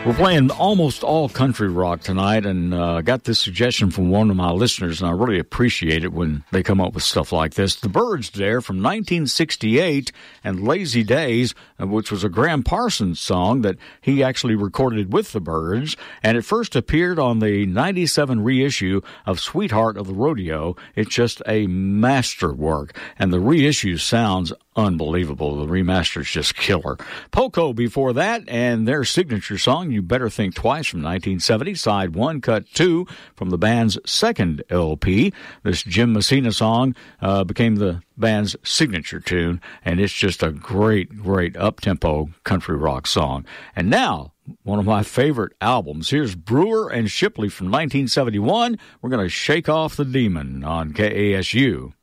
We're playing almost all country rock tonight, and got this suggestion from one of my listeners, and I really appreciate it when they come up with stuff like this. The Byrds there from 1968 and Lazy Days, which was a Graham Parsons song that he actually recorded with the Byrds, and it first appeared on the 97 reissue of Sweetheart of the Rodeo. It's just a masterwork, and the reissue sounds unbelievable. The remaster is just killer. Poco before that, and their signature song, You Better Think Twice, from 1970, side 1, cut 2, from the band's second LP. This Jim Messina song became the band's signature tune, and it's just a great, great up-tempo country rock song. And now, one of my favorite albums. Here's Brewer and Shipley from 1971. We're going to shake off the demon on KASU.